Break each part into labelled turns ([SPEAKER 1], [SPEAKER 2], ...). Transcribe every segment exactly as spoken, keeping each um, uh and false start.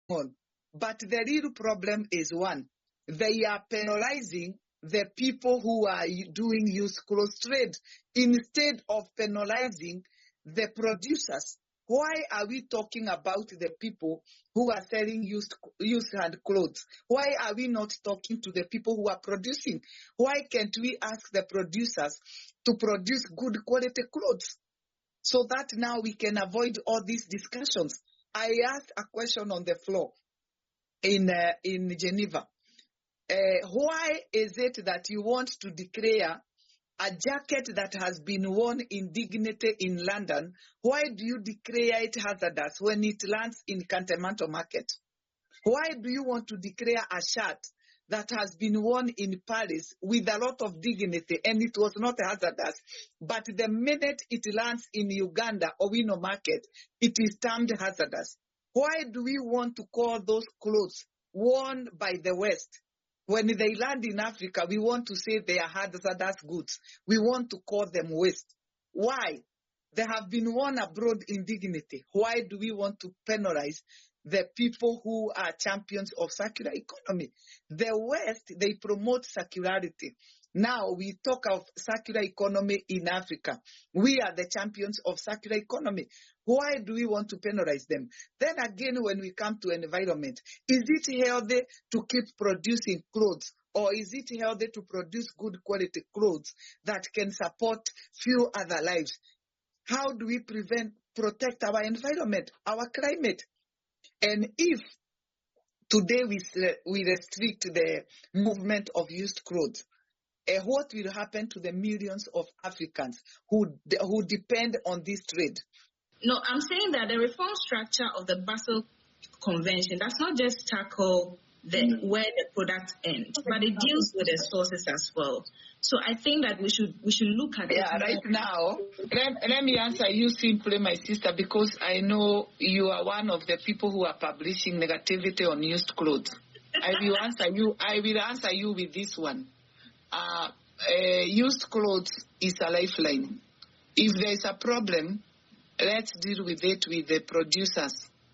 [SPEAKER 1] on. But the real problem is one, they are penalizing the people who are doing used clothes trade instead of penalizing the producers. Why are we talking about the people who are selling used, used hand clothes? Why are we not talking to the people who are producing? Why can't we ask the producers to produce good quality clothes so that now we can avoid all these discussions? I asked a question on the floor in, uh, in Geneva. Uh, why is it that you want to declare a jacket that has been worn in dignity in London? Why do you declare it hazardous when it lands in Cantonment Market? Why do you want to declare a shirt that has been worn in Paris with a lot of dignity and it was not hazardous, but the minute it lands in Uganda or Owino Market, it is termed hazardous? Why do we want to call those clothes worn by the West? When they land in Africa, we want to say they are hazardous goods. We want to call them waste. Why? They have been worn abroad in dignity. Why do we want to penalize the people who are champions of circular economy? The West, they promote circularity. Now we talk of circular economy in Africa. We are the champions of circular economy. Why do we want to penalize them? Then again, when we come to environment, is it healthy to keep producing clothes, or is it healthy to produce good quality clothes that can support few other lives? How do we prevent, protect our environment, our climate? And if today we, we restrict the movement of used clothes, Uh, what will happen to the millions of Africans who who depend on this trade?
[SPEAKER 2] No, I'm saying that the reform structure of the Basel Convention does not just tackle the mm-hmm. where the products end, but it deals with the sources as well. So I think that we should we should look at
[SPEAKER 1] yeah, it. Yeah, right now, let, let me answer you simply, my sister, because I know you are one of the people who are publishing negativity on used clothes. I will answer you. I will answer you with this one. Uh, uh, used clothes is a lifeline. If there is a problem, let's deal with it with the producers.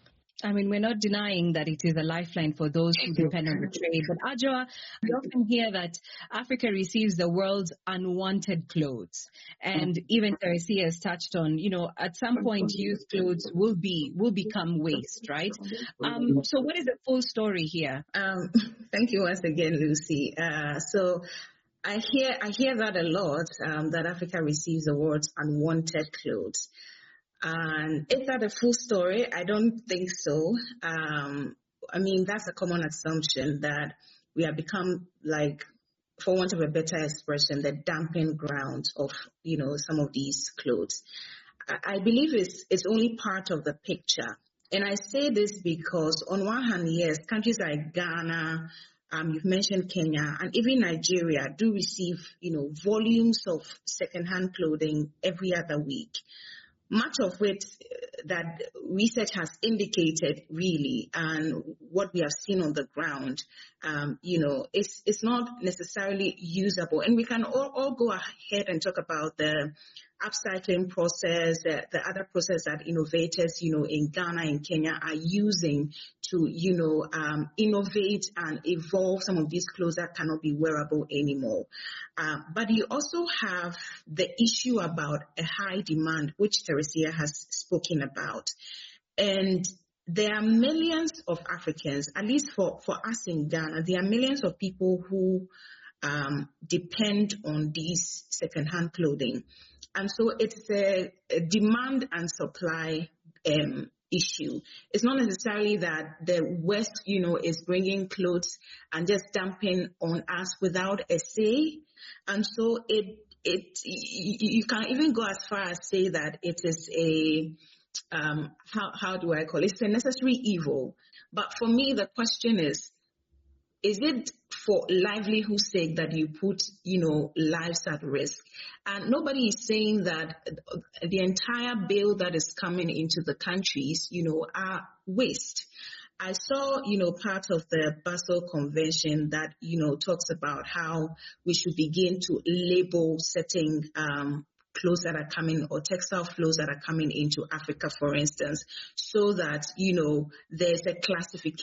[SPEAKER 3] I mean, we're not denying that it is a lifeline for those who depend on the trade. But Adjoa, we often hear that Africa receives the world's unwanted clothes. And even Teresia has touched on, you know, at some point used clothes will be will become waste, right? Um, so what is the full story here?
[SPEAKER 2] Um, thank you once again, Lucy. Uh, so I hear I hear that a lot, um, that Africa receives the world's unwanted clothes. And is that a full story? I don't think so. Um, I mean, that's a common assumption that we have become, like, for want of a better expression, the dumping ground of, you know, some of these clothes. I, I believe it's, it's only part of the picture. And I say this because on one hand, yes, countries like Ghana, Um, you've mentioned Kenya, and even Nigeria do receive, you know, volumes of second-hand clothing every other week. Much of it that research has indicated, really, and what we have seen on the ground, um, you know, it's, it's not necessarily usable. And we can all, all go ahead and talk about the upcycling process, the, the other process that innovators, you know, in Ghana and Kenya are using to, you know, um, innovate and evolve some of these clothes that cannot be wearable anymore. Uh, but you also have the issue about a high demand, which Teresia has spoken about. And there are millions of Africans, at least for, for us in Ghana, there are millions of people who um, depend on these second-hand clothing. And so it's a, a demand and supply um, issue. It's not necessarily that the West, you know, is bringing clothes and just dumping on us without a say. And so it, it, you can even go as far as say that it is a, um, how, how do I call it? It's a necessary evil. But for me, the question is, is it for livelihood's sake that you put, you know, lives at risk? And nobody is saying that the entire bill that is coming into the countries, you know, are waste. I saw, you know, part of the Basel Convention that, you know, talks about how we should begin to label certain um, clothes that are coming, or textile flows that are coming into Africa, for instance, so that, you know, there's a classification